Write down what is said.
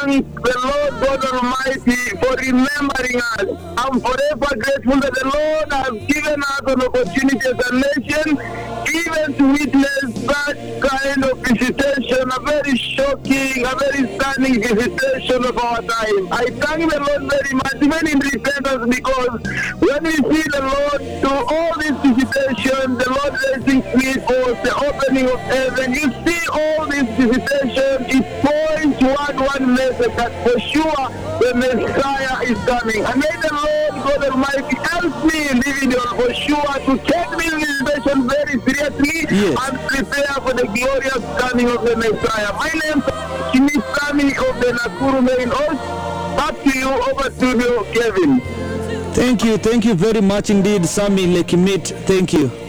thank the Lord God Almighty for remembering us. I'm forever grateful that the Lord has given us an opportunity as a nation, even to witness that kind of visitation, a very shocking, a very stunning visitation of our time. I thank the Lord very much, even in repentance, because when we see the Lord do all this visitation, the Lord raising people, the opening of heaven, you see all this visitation, it points one message that for sure the Messiah is coming. And may the Lord God Almighty help me individual for sure to take this visitation very seriously and prepare for the glorious coming of the Messiah. My name is Kimisami of the Nakuru Main Host. Back to you, over to you, Kevin. Thank you very much indeed, Sami Lekimit. Thank you.